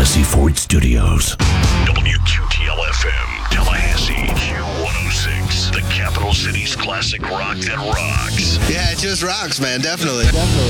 Tallahassee Ford Studios. WQTL-FM, Tallahassee, Q106, the capital city's classic rock that rocks. Yeah, it just rocks, man. Definitely.